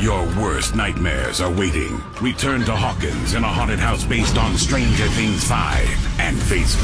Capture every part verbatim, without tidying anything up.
Your worst nightmares are waiting. Return to Hawkins in a haunted house based on Stranger Things five and face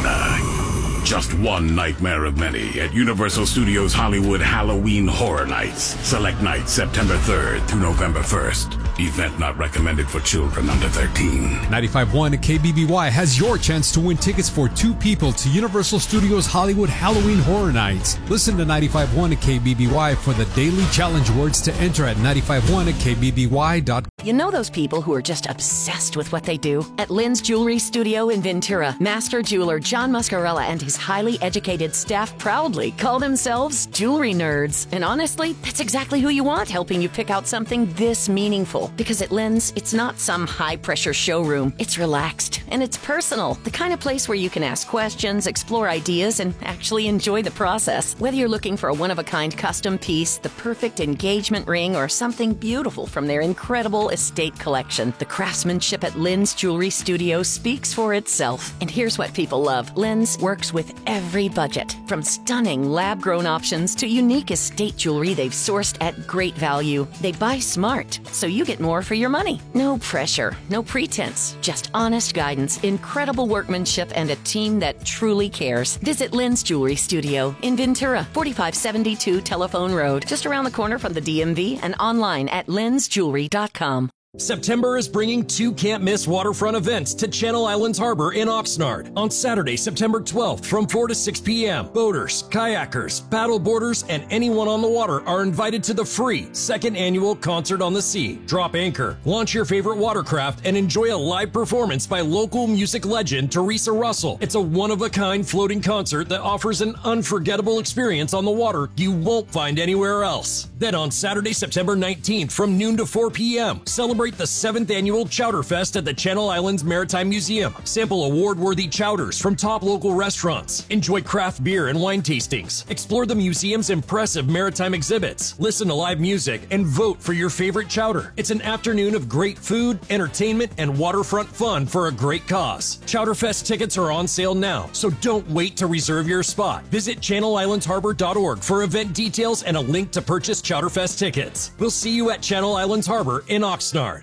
Vecna. Just one nightmare of many at Universal Studios Hollywood Halloween Horror Nights. Select nights September third through November first. Event not recommended for children under thirteen. ninety-five point one K B B Y has your chance to win tickets for two people to Universal Studios Hollywood Halloween Horror Nights. Listen to ninety-five point one K B B Y for the daily challenge words to enter at ninety-five point one K B B Y dot com. You know those people who are just obsessed with what they do? At Lynn's Jewelry Studio in Ventura, master jeweler John Muscarella and his highly educated staff proudly call themselves jewelry nerds. And honestly, that's exactly who you want helping you pick out something this meaningful. Because at Lynn's, it's not some high-pressure showroom. It's relaxed and it's personal. The kind of place where you can ask questions, explore ideas, and actually enjoy the process. Whether you're looking for a one-of-a-kind custom piece, the perfect engagement ring, or something beautiful from their incredible estate collection, the craftsmanship at Lynn's Jewelry Studio speaks for itself. And here's what people love. Lynn's works with every budget, from stunning lab-grown options to unique estate jewelry they've sourced at great value. They buy smart, so you get more for your money. No pressure, no pretense, just honest guidance, incredible workmanship, and a team that truly cares. Visit Lynn's Jewelry Studio in Ventura, forty-five seventy-two Telephone Road, just around the corner from the D M V, and online at lyns jewelry dot com. September is bringing two can't-miss waterfront events to Channel Islands Harbor in Oxnard. On Saturday, September twelfth from four to six p m Boaters, kayakers, paddleboarders, and anyone on the water are invited to the free second annual Concert on the Sea. Drop anchor, launch your favorite watercraft, and enjoy a live performance by local music legend Teresa Russell. It's a one-of-a-kind floating concert that offers an unforgettable experience on the water you won't find anywhere else. Then on Saturday, September nineteenth from noon to four p m, celebrate the seventh annual Chowder Fest at the Channel Islands Maritime Museum. Sample award-worthy chowders from top local restaurants. Enjoy craft beer and wine tastings. Explore the museum's impressive maritime exhibits. Listen to live music and vote for your favorite chowder. It's an afternoon of great food, entertainment, and waterfront fun for a great cause. Chowder Fest tickets are on sale now, so don't wait to reserve your spot. Visit channel islands harbor dot org for event details and a link to purchase Chowder Fest tickets. We'll see you at Channel Islands Harbor in Oxnard.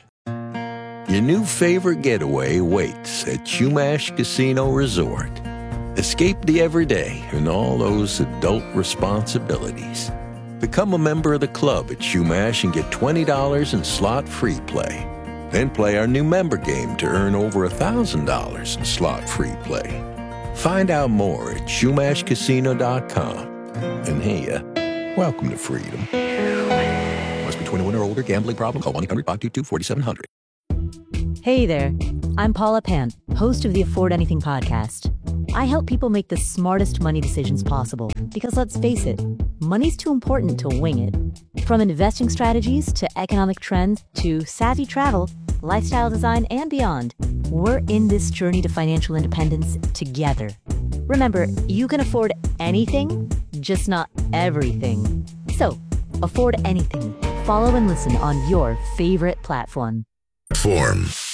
Your new favorite getaway waits at Chumash Casino Resort. Escape the everyday and all those adult responsibilities. Become a member of the club at Chumash and get twenty dollars in slot-free play. Then play our new member game to earn over one thousand dollars in slot-free play. Find out more at chumash casino dot com. And hey, uh, welcome to freedom. Must be twenty-one or older. Gambling problem? Call one eight hundred five two two four seven zero zero. Hey there, I'm Paula Pant, host of the Afford Anything podcast. I help people make the smartest money decisions possible because let's face it, money's too important to wing it. From investing strategies to economic trends to savvy travel, lifestyle design, and beyond, we're in this journey to financial independence together. Remember, you can afford anything, just not everything. So, afford anything. Follow and listen on your favorite platform. Form.